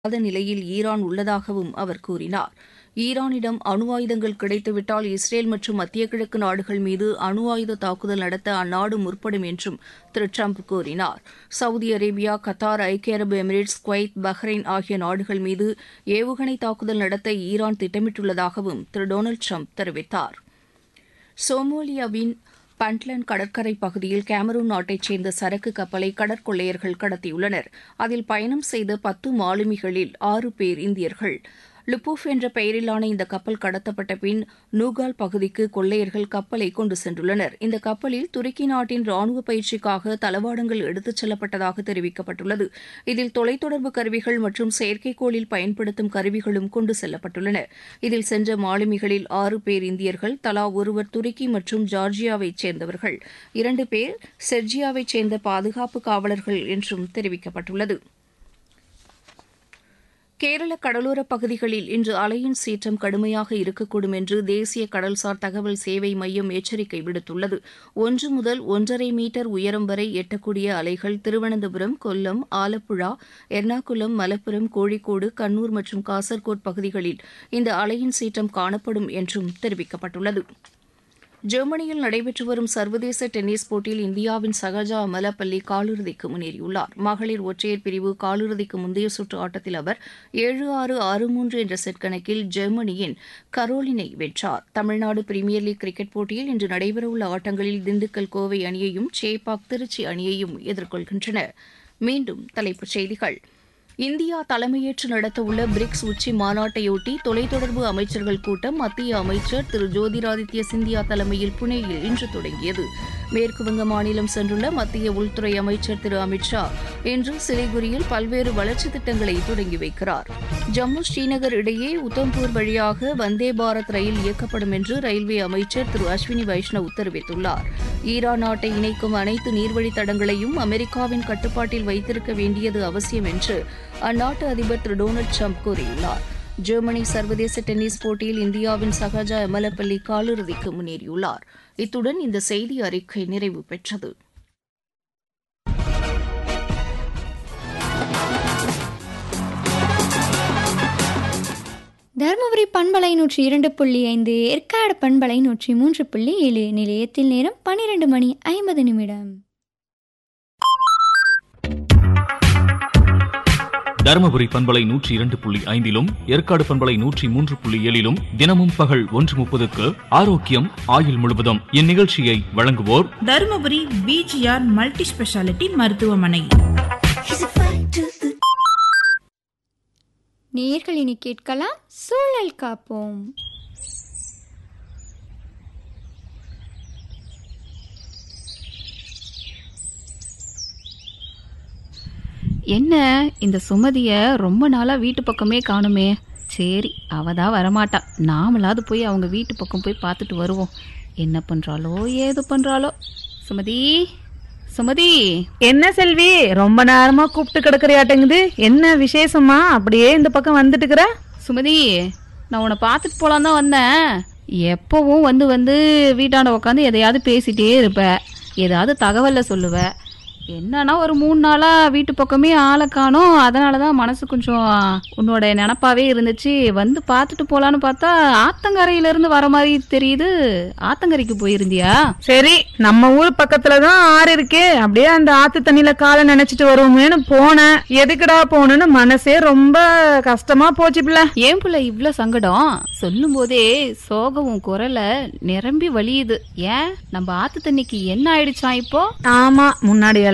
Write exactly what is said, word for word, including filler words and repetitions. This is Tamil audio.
நிலையில் ஈரான் உள்ளதாகவும் அவர் கூறினார். ஈரானிடம் அணு ஆயுதங்கள் கிடைத்துவிட்டால் இஸ்ரேல் மற்றும் மத்திய கிழக்கு நாடுகள் மீது அணு ஆயுத தாக்குதல் நடத்த அந்நாடு முற்படும் என்றும் திரு டிரம்ப் கூறினார். சவுதி அரேபியா, கத்தார், ஐக்கிய அரபு எமிரேட்ஸ், குவைத், பஹ்ரைன் ஆகிய நாடுகள் மீது ஏவுகணை தாக்குதல் நடத்த ஈரான் திட்டமிட்டுள்ளதாகவும் திரு டொனால்டு டிரம்ப் தெரிவித்தார். சோமாலியாவின் பண்ட்லன் கடற்கரை பகுதியில் கேமரூன் நாட்டைச் சேர்ந்த சரக்கு கப்பலை கடற்கொள்ளையர்கள் கடத்தியுள்ளனர். அதில் பயணம் செய்த பத்து மாலுமிகளில் ஆறு பேர் இந்தியர்கள். லுபூஃப் என்ற பெயரிலான இந்த கப்பல் கடத்தப்பட்ட பின் நூகால் பகுதிக்கு கொள்ளையர்கள் கப்பலை கொண்டு சென்றுள்ளனர். இந்த கப்பலில் துருக்கி நாட்டின் ராணுவ பயிற்சிக்காக தளவாடங்கள் எடுத்துச் செல்லப்பட்டதாக தெரிவிக்கப்பட்டுள்ளது. இதில் தொலைத்தொடர்பு கருவிகள் மற்றும் செயற்கைக்கோளில் பயன்படுத்தும் கருவிகளும் கொண்டு செல்லப்பட்டுள்ளன. இதில் சென்ற மாலுமிகளில் ஆறு பேர் இந்தியர்கள், தலா ஒருவர் துருக்கி மற்றும் ஜார்ஜியாவைச் சேர்ந்தவர்கள், இரண்டு பேர் செர்ஜியாவைச் சேர்ந்த பாதுகாப்பு காவலர்கள் என்றும் தெரிவிக்கப்பட்டுள்ளது. கேரள கடலோரப் பகுதிகளில் இன்று அலையின் சீற்றம் கடுமையாக இருக்கக்கூடும் என்று தேசிய கடல்சார் தகவல் சேவை மையம் எச்சரிக்கை விடுத்துள்ளது. ஒன்று முதல் ஒன்றரை மீட்டர் உயரம் வரை எட்டக்கூடிய அலைகள் திருவனந்தபுரம், கொல்லம், ஆலப்புழா, எர்ணாகுளம், மலப்புரம், கோழிக்கோடு, கண்ணூர் மற்றும் காசர்கோட் பகுதிகளில் இந்த அலையின் சீற்றம் காணப்படும் என்றும் தெரிவிக்கப்பட்டுள்ளது. ஜெர்மனியில் நடைபெற்று வரும் சர்வதேச டென்னிஸ் போட்டியில் இந்தியாவின் சகஜா அமலப்பள்ளி காலிறுதிக்கு முன்னேறியுள்ளார். மகளிர் ஒற்றையர் பிரிவு காலிறுதிக்கு முந்தைய சுற்று ஆட்டத்தில் அவர் ஏழு ஆறு ஆறு மூன்று என்ற செட் கணக்கில் ஜெர்மனியின் கரோலினை வென்றார். தமிழ்நாடு பிரீமியர் லீக் கிரிக்கெட் போட்டியில் இன்று நடைபெறவுள்ள ஆட்டங்களில் திண்டுக்கல் கோவை அணியையும் சேப்பாக் திருச்சி அணியையும் எதிர்கொள்கின்றன. மீண்டும் தலைப்புச் செய்திகள். இந்தியா தலைமையேற்று நடத்தவுள்ள பிரிக்ஸ் உச்சி மாநாட்டையொட்டி தொலைத்தொடர்பு அமைச்சர்கள் கூட்டம் மத்திய அமைச்சர் திரு ஜோதிராதித்ய சிந்தியா தலைமையில் புனேயில் இன்று தொடங்கியது. மேற்குவங்க மாநிலம் சென்றுள்ள மத்திய உள்துறை அமைச்சர் திரு அமித் ஷா இன்று சிலிகுரியில் பல்வேறு வளர்ச்சித் திட்டங்களை தொடங்கி வைக்கிறார். ஜம்மு ஸ்ரீநகர் இடையே உத்தம்பூர் வழியாக வந்தே பாரத் ரயில் இயக்கப்படும் என்று ரயில்வே அமைச்சர் திரு அஸ்வினி வைஷ்ணவ் தெரிவித்துள்ளார். ஈரான் நாட்டை இணைக்கும் அனைத்து நீர்வழித் தடங்களையும் அமெரிக்காவின் கட்டுப்பாட்டில் வைத்திருக்க வேண்டியது அவசியம் என்று அந்நாட்டு அதிபர் திரு டொனால்டு டிரம்ப் கூறியுள்ளார். ஜெர்மனி சர்வதேச டென்னிஸ் போட்டியில் இந்தியாவின் சகஜா எமலப்பள்ளி காலிறுதிக்கு முன்னேறியுள்ளார். இத்துடன் இந்த செய்தி அறிக்கை நிறைவு பெற்றது. தருமபுரி பண்பலை நூற்றி இரண்டு புள்ளி ஐந்து, ஏற்காடு பண்பலை நூற்றி மூன்று புள்ளி ஏழு. நிலையத்தில் நேரம் பனிரெண்டு மணி ஐம்பது நிமிடம். தருமபுரி பண்பலை நூற்றி இரண்டு புள்ளி ஐந்திலும் ஏற்காடு பண்பலை நூற்றி மூன்று புள்ளி ஏழிலும் தினமும் பகல் ஒன்று முப்பதுக்கு ஆரோக்கியம் ஆயுள் முழுவதும் இந்நிகழ்ச்சியை வழங்குவோர் தருமபுரி பிஜிஆர் மல்டி ஸ்பெஷாலிட்டி மருத்துவமனை. நேயர்கள் இனி கேட்கலாம் சூழல் காப்போம். என்ன இந்த சுமதிய ரொம்ப நாளா வீட்டு பக்கமே காணுமே. சரி, அவ தான் வரமாட்டா, நாமளாவது போய் அவங்க வீட்டு பக்கம் போய் பார்த்துட்டு வருவோம். என்ன பண்றாளோ ஏது பண்றாளோ. சுமதி, சுமதி. என்ன செல்வி, ரொம்ப நேரமா கூப்பிட்டு கிடக்குறியாட்டங்குது. என்ன விசேஷமா அப்படியே இந்த பக்கம் வந்துட்டு இருக்கிற? சுமதி, நான் உன்னை பார்த்துட்டு போலாம் தான் வந்தேன். எப்பவும் வந்து வந்து வீட்டாண்ட உட்காந்து எதையாவது பேசிட்டே இருப்ப, ஏதாவது தகவல்ல சொல்லுவ. என்னன்னா ஒரு மூணு நாளா வீட்டு பக்கமே ஆளை காணோம். அதனாலதான் மனசு கொஞ்சம் உன்னோட நினப்பாவே இருந்துச்சு. வந்து பார்த்துட்டு போலான்னு பார்த்தா ஆத்தங்கரையில இருந்து வர மாதிரி தெரியுது. ஆத்தங்கரைக்கு போயிருந்தியா? சரி, நம்ம ஊர் பக்கத்துலதான் ஆறு இருக்கே, அப்படியே அந்த ஆத்து தண்ணியில காலை நினைச்சிட்டு வருவோமேனு போனேன். எதுக்குடா போனேன்னு மனசே ரொம்ப கஷ்டமா போச்சு. பிள்ளை, ஏன் பிள்ளை இவ்வளவு சங்கடம்? சொல்லும் போதே சோகமும் குரல நிரம்பி வலியுது. ஏன், நம்ம ஆத்து தண்ணிக்கு என்ன ஆயிடுச்சா இப்போ? ஆமா, முன்னாடி